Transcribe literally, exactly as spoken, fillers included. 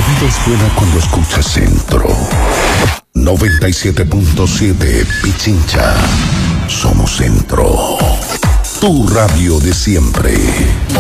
vida es buena cuando escuchas Centro. noventa y siete punto siete Pichincha. Somos Centro. Tu radio de siempre.